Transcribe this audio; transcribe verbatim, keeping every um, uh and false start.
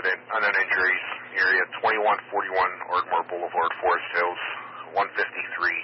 accident, unknown injuries, area twenty-one forty-one Ardmore Boulevard, Forest Hills, one fifty-three